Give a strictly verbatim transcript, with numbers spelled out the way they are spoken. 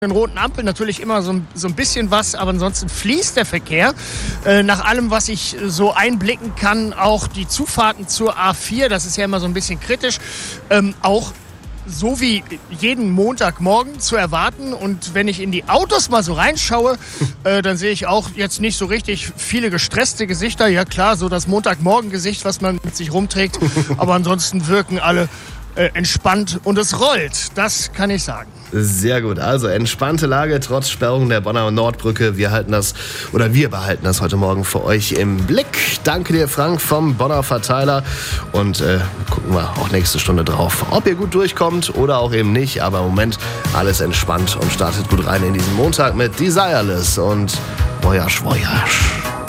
den roten Ampeln natürlich immer so ein, so ein bisschen was, aber ansonsten fließt der Verkehr. Äh, nach allem, was ich so einblicken kann, auch die Zufahrten zur A vier, das ist ja immer so ein bisschen kritisch, ähm, auch so wie jeden Montagmorgen zu erwarten. Und wenn ich in die Autos mal so reinschaue, äh, dann sehe ich auch jetzt nicht so richtig viele gestresste Gesichter. Ja klar, so das Montagmorgen-Gesicht, was man mit sich rumträgt. Aber ansonsten wirken alle äh, entspannt und es rollt. Das kann ich sagen. Sehr gut. Also entspannte Lage trotz Sperrung der Bonner Nordbrücke. Wir halten das oder wir behalten das heute Morgen für euch im Blick. Danke dir, Frank vom Bonner Verteiler. Und äh, gucken wir auch nächste Stunde drauf, ob ihr gut durchkommt oder auch eben nicht. Aber im Moment alles entspannt und startet gut rein in diesen Montag mit Desireless und Voyage Voyage.